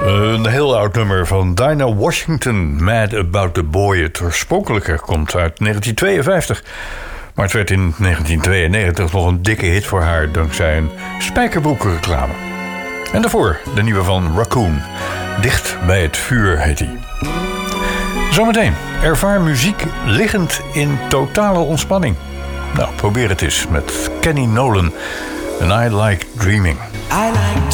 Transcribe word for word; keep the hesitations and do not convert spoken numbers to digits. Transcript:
Een heel oud nummer van Dinah Washington, Mad About the Boy. Het oorspronkelijke komt uit negentien tweeënvijftig. Maar het werd in negentien tweeënnegentig nog een dikke hit voor haar dankzij een spijkerbroekreclame. En daarvoor de nieuwe van Raccoon. Dicht bij het vuur heet hij. Zometeen, ervaar muziek liggend in totale ontspanning. Nou, probeer het eens met Kenny Nolan en I Like Dreaming. I like